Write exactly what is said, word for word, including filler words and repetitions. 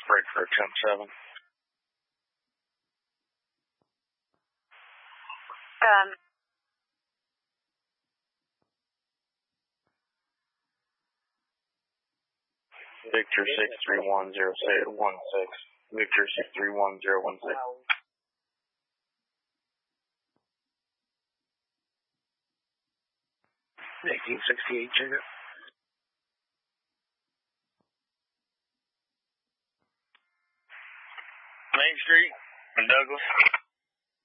break for attempt seven. Um, Victor six three one zero one six. Victor six three one zero one six. eighteen sixty-eight, Jacob. Main Street in Douglas.